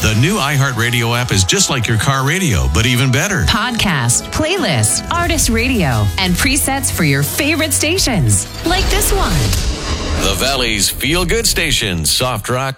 The new iHeartRadio app is just like your car radio, but even better. Podcast, playlist, artist radio, and presets for your favorite stations. Like this one. The Valley's feel-good station, soft rock,